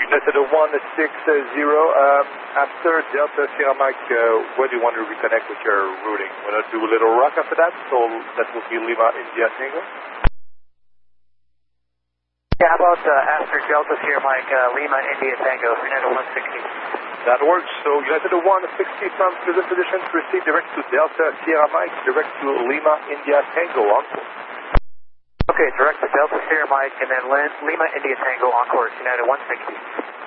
United 160, after Delta Sierra Mike, where do you want to reconnect with your routing? Want to do a Little Rock after that? So that will be Lima India Tango? Yeah, how about after Delta Sierra Mike, Lima India Tango, United 160? That works. So United 160 from Cruiser position to receive direct to Delta Sierra Mike, direct to Lima India Tango encore. Okay, direct to Delta Sierra Mike and then Lima India Tango encore, United 160.